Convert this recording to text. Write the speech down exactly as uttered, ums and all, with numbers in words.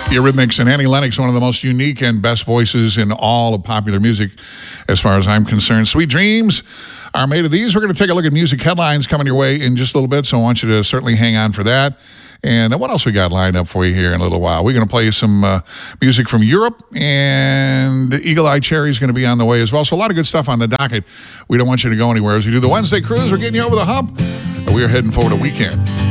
Eurythmics and Annie Lennox, one of the most unique and best voices in all of popular music, as far as I'm concerned. Sweet dreams are made of these. We're going to take a look at music headlines coming your way in just a little bit, so I want you to certainly hang on for that. And what else we got lined up for you here in a little while? We're going to play you some uh, music from Europe, and Eagle Eye Cherry is going to be on the way as well. So a lot of good stuff on the docket. We don't want you to go anywhere as we do the Wednesday cruise. We're getting you over the hump, and we are heading for the weekend.